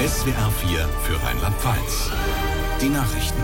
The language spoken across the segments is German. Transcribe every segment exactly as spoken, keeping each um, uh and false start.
S W R vier für Rheinland-Pfalz. Die Nachrichten.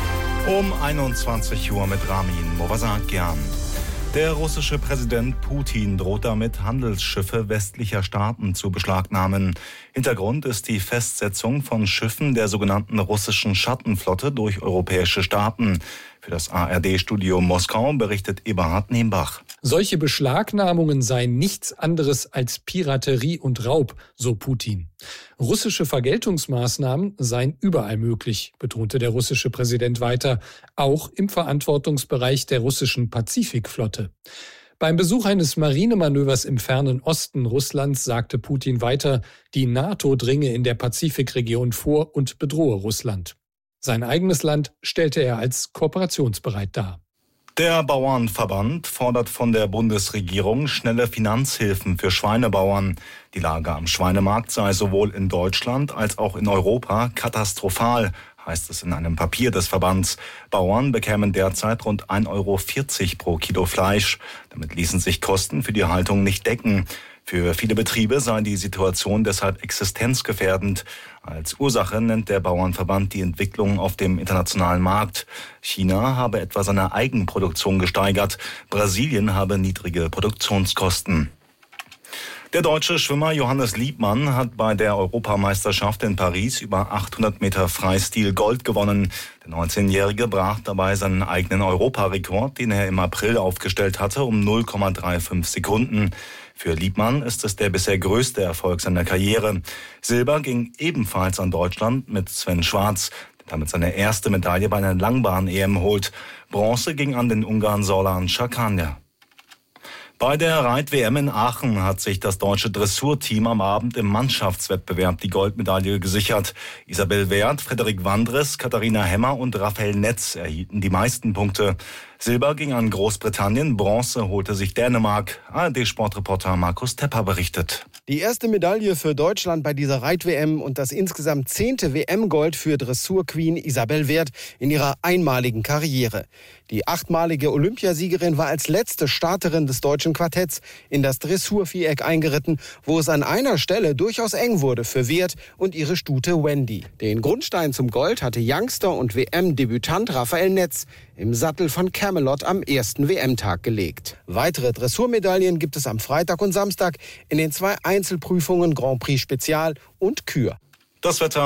Um einundzwanzig Uhr mit Ramin Movasakian. Der russische Präsident Putin droht damit, Handelsschiffe westlicher Staaten zu beschlagnahmen. Hintergrund ist die Festsetzung von Schiffen der sogenannten russischen Schattenflotte durch europäische Staaten. Für das A R D-Studio Moskau berichtet Eberhard Nembach. Solche Beschlagnahmungen seien nichts anderes als Piraterie und Raub, so Putin. Russische Vergeltungsmaßnahmen seien überall möglich, betonte der russische Präsident weiter, auch im Verantwortungsbereich der russischen Pazifikflotte. Beim Besuch eines Marinemanövers im fernen Osten Russlands sagte Putin weiter, die NATO dringe in der Pazifikregion vor und bedrohe Russland. Sein eigenes Land stellte er als kooperationsbereit dar. Der Bauernverband fordert von der Bundesregierung schnelle Finanzhilfen für Schweinebauern. Die Lage am Schweinemarkt sei sowohl in Deutschland als auch in Europa katastrophal, heißt es in einem Papier des Verbands. Bauern bekämen derzeit rund ein Euro vierzig pro Kilo Fleisch. Damit ließen sich Kosten für die Haltung nicht decken. Für viele Betriebe sei die Situation deshalb existenzgefährdend. Als Ursache nennt der Bauernverband die Entwicklung auf dem internationalen Markt. China habe etwa seine Eigenproduktion gesteigert. Brasilien habe niedrige Produktionskosten. Der deutsche Schwimmer Johannes Liebmann hat bei der Europameisterschaft in Paris über achthundert Meter Freistil Gold gewonnen. Der neunzehnjährige brach dabei seinen eigenen Europarekord, den er im April aufgestellt hatte, um null Komma fünfunddreißig Sekunden. Für Liebmann ist es der bisher größte Erfolg seiner Karriere. Silber ging ebenfalls an Deutschland mit Sven Schwarz, der damit seine erste Medaille bei einer Langbahn-E M holt. Bronze ging an den Ungarn Zorlan Csakanya. Bei der Reit-W M in Aachen hat sich das deutsche Dressurteam am Abend im Mannschaftswettbewerb die Goldmedaille gesichert. Isabel Wert, Frederik Wandres, Katharina Hemmer und Raphael Netz erhielten die meisten Punkte. Silber ging an Großbritannien, Bronze holte sich Dänemark. A R D-Sportreporter Markus Tepper berichtet. Die erste Medaille für Deutschland bei dieser Reit-W M und das insgesamt zehnte W M-Gold für Dressur-Queen Isabel Wert in ihrer einmaligen Karriere. Die achtmalige Olympiasiegerin war als letzte Starterin des deutschen Quartetts in das Dressurviereck eingeritten, wo es an einer Stelle durchaus eng wurde für Wert und ihre Stute Wendy. Den Grundstein zum Gold hatte Youngster und W M-Debütant Raphael Netz im Sattel von Camelot am ersten W M-Tag gelegt. Weitere Dressurmedaillen gibt es am Freitag und Samstag in den zwei Einzelprüfungen Grand Prix Spezial und Kür. Das Wetter